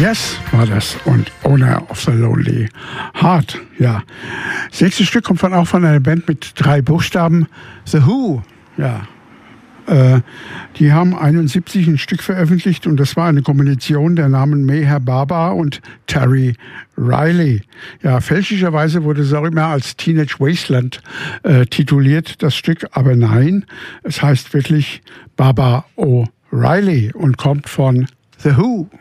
Yes war das und Owner of the Lonely Heart. Ja. Das nächste Stück kommt auch von einer Band mit 3 Buchstaben. The Who. Ja. Die haben 71 ein Stück veröffentlicht und das war eine Kombination der Namen Meher Baba und Terry Riley. Ja, fälschlicherweise wurde es auch immer als Teenage Wasteland tituliert, das Stück, aber nein, es heißt wirklich Baba O'Reilly und kommt von The Who.